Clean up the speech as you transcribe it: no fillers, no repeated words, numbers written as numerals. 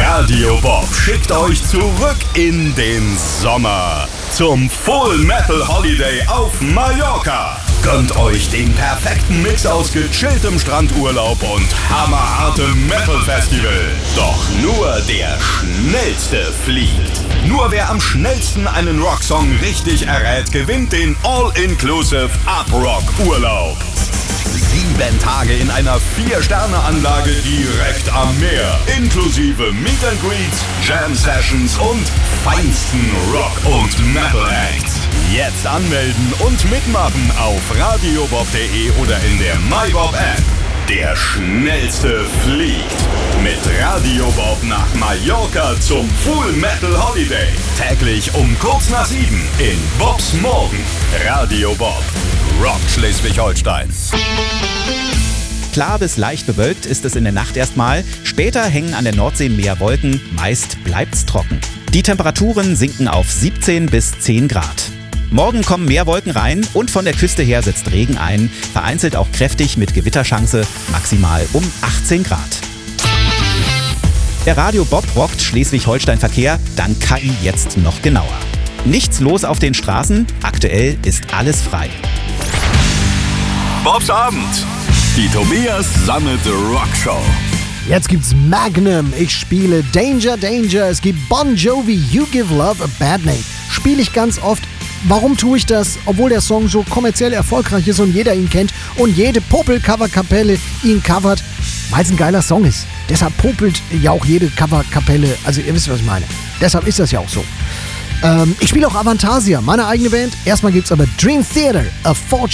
Radio Bob schickt euch zurück in den Sommer zum Full Metal Holiday auf Mallorca. Gönnt euch den perfekten Mix aus gechilltem Strandurlaub und hammerhartem Metal Festival. Doch nur der Schnellste fliegt. Nur wer am schnellsten einen Rocksong richtig errät, gewinnt den All-Inclusive Up-Rock-Urlaub. 7 Tage in einer 4-Sterne-Anlage direkt am Meer. Inklusive Meet and Greets, Jam-Sessions und feinsten Rock- und Metal-Acts. Jetzt anmelden und mitmachen auf radiobob.de oder in der MyBob-App. Der Schnellste fliegt mit Radio Bob nach Mallorca zum Full Metal Holiday. Täglich um kurz nach 7 in Bobs Morgen. Radio Bob, Rock Schleswig-Holstein. Klar bis leicht bewölkt ist es in der Nacht erstmal. Später hängen an der Nordsee mehr Wolken. Meist bleibt's trocken. Die Temperaturen sinken auf 17 bis 10 Grad. Morgen kommen mehr Wolken rein und von der Küste her setzt Regen ein. Vereinzelt auch kräftig mit Gewitterchance, maximal um 18 Grad. Der Radio Bob rockt Schleswig-Holstein-Verkehr dank KI jetzt noch genauer. Nichts los auf den Straßen, aktuell ist alles frei. Bobs Abend. Die Tobias Sammelte Rockshow. Jetzt gibt's Magnum, ich spiele Danger Danger, es gibt Bon Jovi, You Give Love a Bad Name. Spiele ich ganz oft. Warum tue ich das? Obwohl der Song so kommerziell erfolgreich ist und jeder ihn kennt und jede Popel-Cover-Kapelle ihn covert, weil es ein geiler Song ist. Deshalb popelt ja auch jede Cover-Kapelle, also ihr wisst, was ich meine. Deshalb ist das ja auch so. Ich spiele auch Avantasia, meine eigene Band. Erstmal gibt's aber Dream Theater, A Fortune.